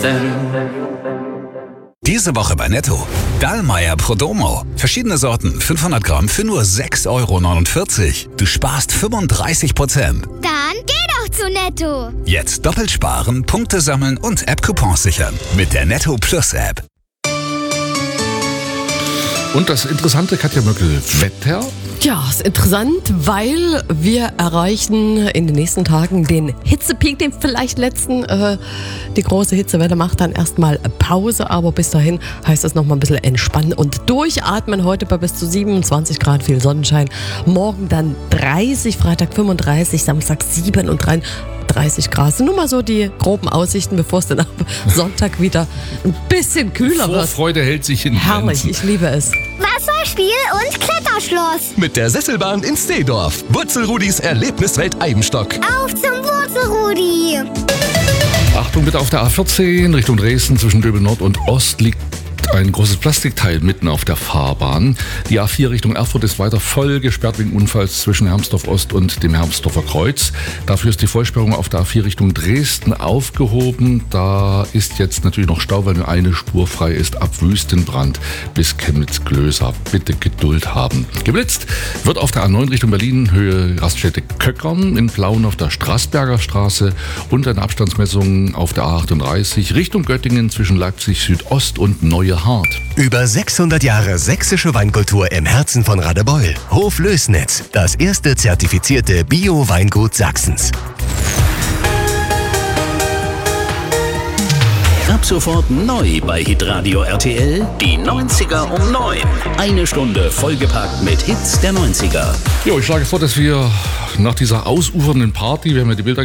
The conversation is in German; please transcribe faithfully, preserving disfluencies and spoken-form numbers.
Diese Woche bei Netto. Dallmayr Prodomo. Verschiedene Sorten, fünfhundert Gramm für nur sechs Euro neunundvierzig. Du sparst fünfunddreißig Prozent. Dann geh doch zu Netto. Jetzt doppelt sparen, Punkte sammeln und App-Coupons sichern. Mit der Netto Plus App. Und das interessante, Katja Möckel, Wetter? Ja, ist interessant, weil wir erreichen in den nächsten Tagen den Hitzepeak, den vielleicht letzten. Äh, die große Hitzewelle macht dann erstmal Pause, aber bis dahin heißt es nochmal ein bisschen entspannen und durchatmen. Heute bei bis zu siebenundzwanzig Grad, viel Sonnenschein. Morgen dann dreißig, Freitag fünfunddreißig, Samstag siebenunddreißig Grad. Nur mal so die groben Aussichten, bevor es dann ab Sonntag wieder ein bisschen kühler wird. Vorfreude hält sich in Herrlich, ich liebe es. Wasserspiel und Kletterschloss. Mit der Sesselbahn in Steedorf. Wurzelrudis Erlebniswelt Eibenstock. Auf zum Wurzelrudi. Achtung bitte, auf der A vierzehn Richtung Dresden zwischen Döbel Nord und Ost liegt ein großes Plastikteil mitten auf der Fahrbahn. Die A vier Richtung Erfurt ist weiter voll gesperrt wegen Unfalls zwischen Hermsdorf Ost und dem Hermsdorfer Kreuz. Dafür ist die Vollsperrung auf der A vier Richtung Dresden aufgehoben. Da ist jetzt natürlich noch Stau, weil nur eine Spur frei ist ab Wüstenbrand bis Chemnitz-Glösa. Bitte Geduld haben. Geblitzt wird auf der A neun Richtung Berlin, Höhe Raststätte Köckern, in Plauen auf der Straßberger Straße und eine Abstandsmessung auf der A achtunddreißig Richtung Göttingen zwischen Leipzig Südost und Neue Hart. Über sechshundert Jahre sächsische Weinkultur im Herzen von Radebeul. Hof Lößnitz, das erste zertifizierte Bio-Weingut Sachsens. Ab sofort neu bei Hitradio R T L, die neunziger um neun. Eine Stunde vollgepackt mit Hits der neunziger. Jo, ich schlage vor, dass wir nach dieser ausufernden Party, wir haben ja die Bilder